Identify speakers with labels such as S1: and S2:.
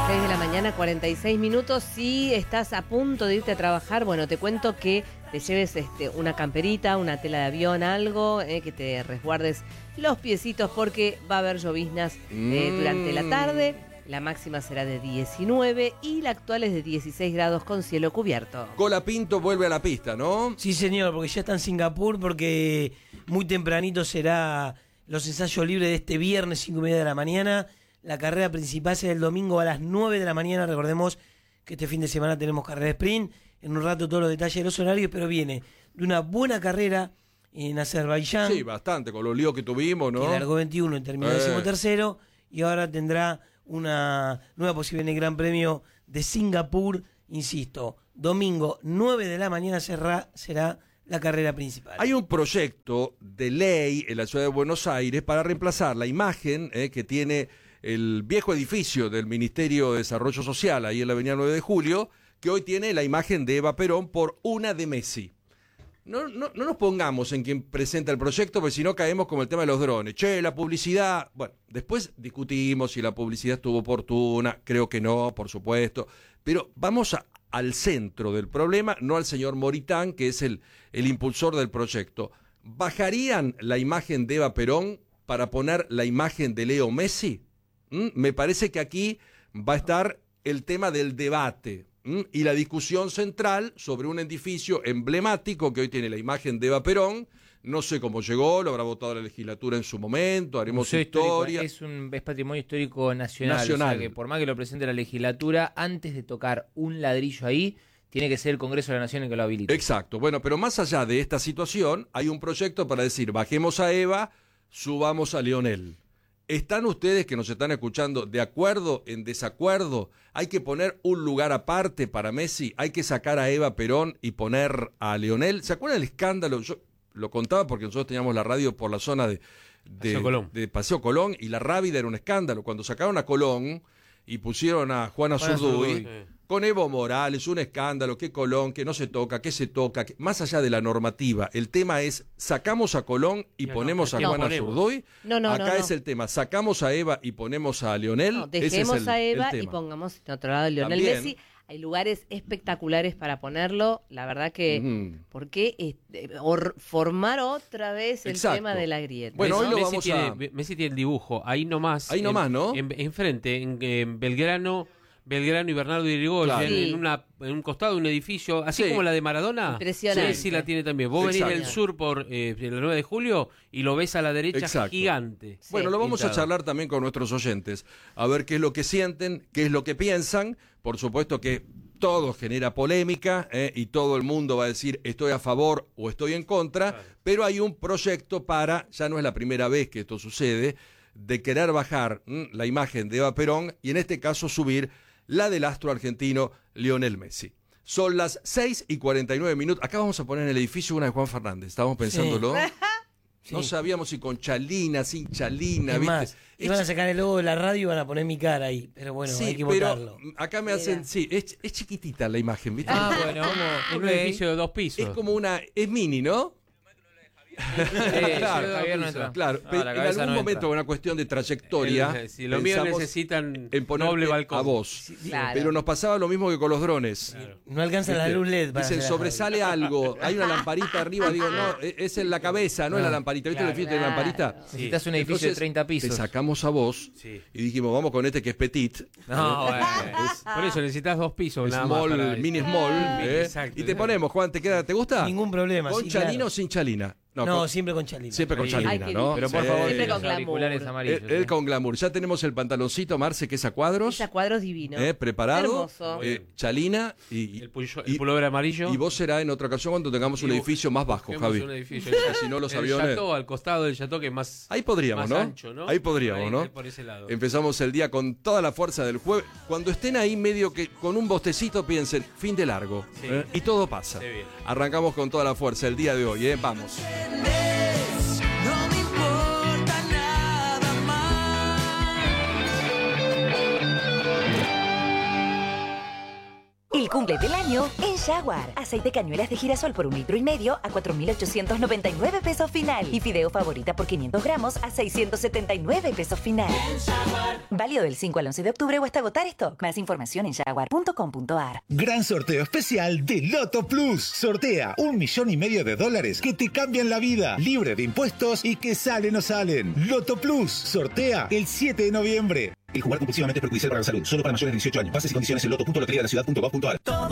S1: 6 de la mañana, 46 minutos. Si estás a punto de irte a trabajar, bueno, te cuento que te lleves una camperita, una tela de avión, algo, que te resguardes los piecitos porque va a haber lloviznas durante la tarde. La máxima será de 19 y la actual es de 16 grados con cielo cubierto.
S2: Colapinto vuelve a la pista, ¿no?
S3: Sí, señor, porque ya está en Singapur, porque muy tempranito será los ensayos libres de este viernes, 5:30 de la mañana. La carrera principal será el domingo a las 9 de la mañana. Recordemos que este fin de semana tenemos carrera de sprint. En un rato todos los detalles de los horarios, pero viene de una buena carrera en Azerbaiyán.
S2: Sí, bastante, con los líos que tuvimos, ¿no?
S3: Que largó 21 y terminó 13º. Y ahora tendrá una nueva posibilidad en el Gran Premio de Singapur. Insisto, domingo 9 de la mañana será la carrera principal.
S2: Hay un proyecto de ley en la ciudad de Buenos Aires para reemplazar la imagen que tiene el viejo edificio del Ministerio de Desarrollo Social, ahí en la avenida 9 de Julio, que hoy tiene la imagen de Eva Perón por una de Messi. No nos pongamos en quien presenta el proyecto, porque si no caemos como el tema de los drones. Che, la publicidad... Bueno, después discutimos si la publicidad estuvo oportuna, creo que no, por supuesto, pero vamos al centro del problema, no al señor Moritán, que es el impulsor del proyecto. ¿Bajarían la imagen de Eva Perón para poner la imagen de Leo Messi? Me parece que aquí va a estar el tema del debate y la discusión central sobre un edificio emblemático que hoy tiene la imagen de Eva Perón. No sé cómo llegó, lo habrá votado la legislatura en su momento, haremos
S4: Museo
S2: historia.
S4: Es patrimonio histórico nacional. O sea que por más que lo presente la legislatura, antes de tocar un ladrillo ahí, tiene que ser el Congreso de la Nación el que lo habilite.
S2: Exacto. Bueno, pero más allá de esta situación, hay un proyecto para decir, bajemos a Eva, subamos a Lionel. ¿Están ustedes que nos están escuchando de acuerdo, en desacuerdo? ¿Hay que poner un lugar aparte para Messi? ¿Hay que sacar a Eva Perón y poner a Lionel? ¿Se acuerdan del escándalo? Yo lo contaba porque nosotros teníamos la radio por la zona de Paseo Colón, y la Rábida era un escándalo. Cuando sacaron a Colón y pusieron a Juana Zurduy, con Evo Morales, un escándalo, que Colón, que no se toca, que se toca, más allá de la normativa, el tema es, sacamos a Colón y ponemos a Juana Zurduy. Acá es el tema, sacamos a Eva y ponemos a Lionel.
S1: No, dejemos a Eva y pongamos en otro lado a Lionel Messi. Hay lugares espectaculares para ponerlo, la verdad que, ¿por qué formar otra vez el tema de la grieta?
S5: Bueno, hoy Messi tiene el dibujo, ahí nomás,
S2: ¿no?
S5: Enfrente, en Belgrano y Bernardo de Irigoyen, claro. en un costado de un edificio, así como la de Maradona.
S1: Impresionante.
S5: Sí, la tiene también. Vos venís del sur por el 9 de julio y lo ves a la derecha gigante.
S2: Bueno, lo vamos a charlar también con nuestros oyentes, a ver qué es lo que sienten, qué es lo que piensan. Por supuesto que todo genera polémica y todo el mundo va a decir estoy a favor o estoy en contra, pero hay un proyecto ya no es la primera vez que esto sucede, de querer bajar la imagen de Eva Perón y en este caso subir la del astro argentino Lionel Messi. Son las 6:49 minutos. Acá vamos a poner en el edificio una de Juan Fernández. Estábamos pensándolo. Sí. No sabíamos si con chalina, sin chalina.
S3: Es
S2: ¿viste?
S3: más, iban a sacar el logo de la radio y van a poner mi cara ahí. Pero bueno, hay que votarlo.
S2: Acá me hacen... Sí, es chiquitita la imagen, ¿viste?
S5: Bueno, es un edificio de 2 pisos.
S2: Es como es mini, ¿no? Claro, pero en algún momento, una cuestión de trayectoria,
S5: si lo mío necesitan
S2: en
S5: doble balcón
S2: a vos, pero nos pasaba lo mismo que con los drones.
S3: No alcanza la luz LED.
S2: Dicen, sobresale algo, hay una lamparita arriba, digo, no, es en la cabeza, no es la lamparita. ¿Viste el edificio de la lamparita?
S4: Necesitas un edificio de 30 pisos.
S2: Te sacamos a vos y dijimos, vamos con este que es petit.
S5: Por eso necesitas 2 pisos.
S2: Mini small. Y te ponemos, Juan, ¿te gusta?
S3: Ningún problema.
S2: ¿Con chalina o sin chalina?
S3: No, siempre con chalina.
S2: Siempre con chalina, ¿no?
S4: Pero por favor,
S1: siempre con
S4: auriculares amarillos.
S2: Él con glamour. Ya tenemos el pantaloncito, Marce, que es a cuadros.
S1: Es a cuadros divino.
S2: Preparado.
S1: Hermoso.
S2: Chalina y
S5: el pullover amarillo.
S2: Y vos será en otra ocasión cuando tengamos un edificio más bajo, Javi.
S5: Un edificio.
S2: Si no los
S5: el
S2: aviones.
S5: Chateau, al costado del chateau, que es más.
S2: Ahí podríamos,
S5: más
S2: ¿no?
S5: Ancho, ¿no?
S2: Ahí podríamos, ¿no?
S5: Por ese lado.
S2: Empezamos el día con toda la fuerza del jueves. Cuando estén ahí medio que con un bostecito piensen, fin de largo. Y todo pasa. Arrancamos con toda la fuerza el día de hoy, Vamos.
S6: No me importa nada más.
S1: El
S7: el cumple del año en Jaguar. Aceite cañuelas de girasol por 1,5 litros a 4.899 pesos final. Y fideo favorita por 500 gramos a 679 pesos final. Válido del 5 al 11 de octubre o hasta agotar stock. Más información en jaguar.com.ar.
S8: Gran sorteo especial de Loto Plus. Sortea $1,5 millones que te cambian la vida. Libre de impuestos y que salen o salen. Loto Plus. Sortea el 7 de noviembre. El jugar compulsivamente es perjudicial para la salud. Solo para mayores de 18 años. Bases y condiciones en loto.loteriadelaciudad.gov.ar.